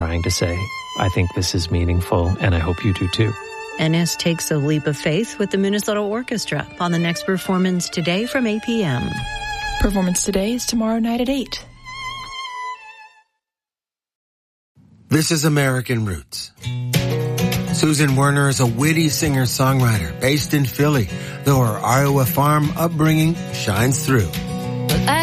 trying to say. I think this is meaningful, and I hope you do too. NS takes a leap of faith with the Minnesota Orchestra on the next Performance Today from 8 p.m. Performance Today is tomorrow night at 8. This is American Roots. Susan Werner is a witty singer-songwriter based in Philly, though her Iowa farm upbringing shines through.